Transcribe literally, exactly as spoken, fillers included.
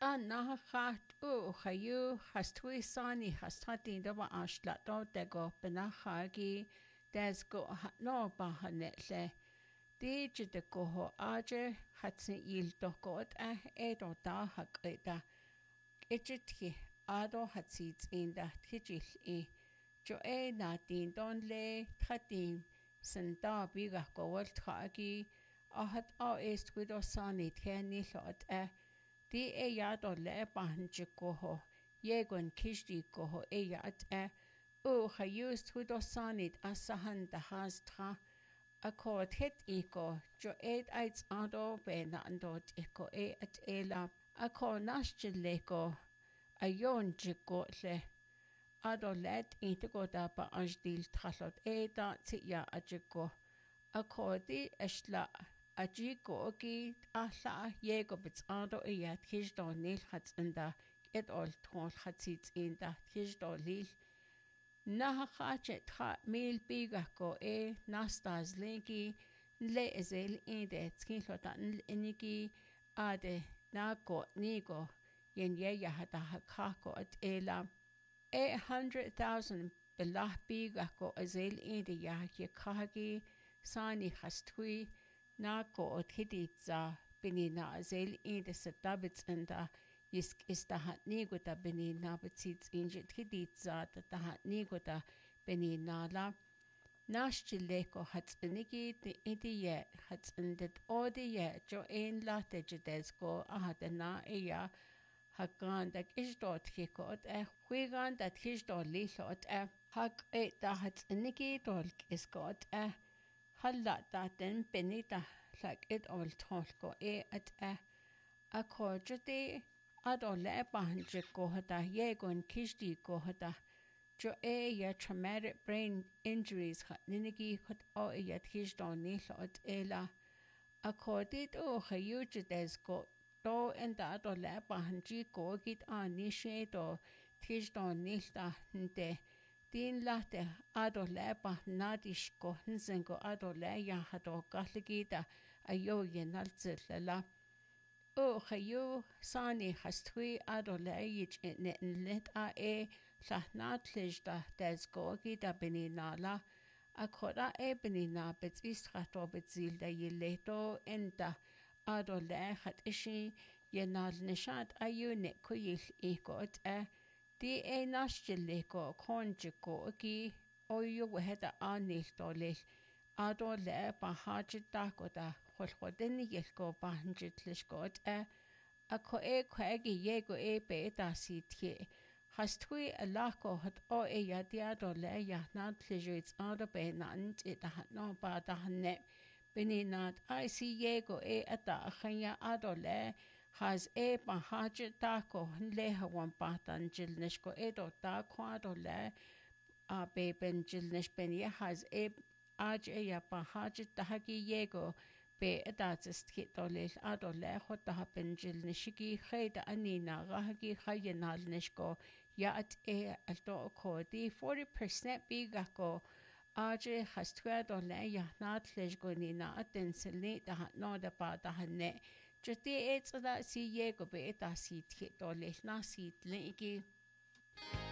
anna hat u hayu hastui sani hastati daba ashlato tego benahagi des go no bahanetle di jide go aje hatsin il dokot a edo da haketa ejitki ado hatsits in da tijil e jo e na din don le tratin senda biga go walt hagi a hat a est gudo sani tjeni lot a di e yado le bahanji goho yegon kishdi goho e yat e o hayust hudo sanit asahan da hastra a ko het iko jo ed aits ado bena andot iko e at ela a ko naschileko a yon jigotle ado let intego da ba anjdil tralot e da tia a jigo a ko di esla Ajiko ogi alla yego bits ando e yat kijdo nil hats inda et ol tol hatsit inda kijdo lil na hache tra mil biga ko e nastas linki le ezel inde tskilo dan enigi ade na ko nigo yen ye ya hata hakako at ela eight hundred thousand belah biga ko ezel inde ya ye kahagi sani hastui na ko othiditsa binina zel in de setabits enda isk istahat niguta binina bitsits injit hiditsa tahat niguta binina la nashchileko hats inigi de idie hats indet odie jo ein la tejedesko ahadena eya haganda kisdot hikot e huigan dat kisdot lilot e hag e tahat inigi dolk iskot e Halla da den benita lag et ol tolko e at a a kojade ado lebanje gohada yegon kishdi gohada jo e ya traumatic brain injuries ninigi hot o e ya tishdo nilot ela a kodit o hayujides go do en da ado lebanje gogit an nishedo tishdo nilta nte Din lahte ado leba nadishko nsengo ado leya hado kahligida ayo yenalzilla. O hayo sani hastui ado leyich ne let a e lahnatlijda desgo gida beninala. Akora e benina bets istrato betzilda yileto enta ado lehat ishi yenal nishat ayo ne kuyil ikot e. Di e naschileko konjiko ki oyo weheda anil dolil ado le bahajit dakoda holhodeni yelko bahanjit lishkot e a ko e kwegi yego e beta sitye hastui alako hat o e yadiado le yahnad lijuits ado benant it hat no badahanne beninat I see yego e ata achanya ado le has e bahajit dako leha wan batan jilnishko edo da kwado le a beben jilnish ben ye has e aj e ya bahajit dahagi yego be edatzist kitolil ado le hota ben jilnishiki khayda anina rahagi khayenal nishko ya at e alto ko di forty percent bigako Aje hastwedo le ya natleshgo nina aten selni da no da ba da ne Jati etsa da si yego be eta si tito le na si legi